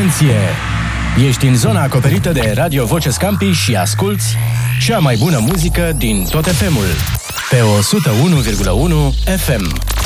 Atenție! Ești în zona acoperită de Radio Voce Scampi și asculți cea mai bună muzică din tot FM-ul pe 101,1 FM.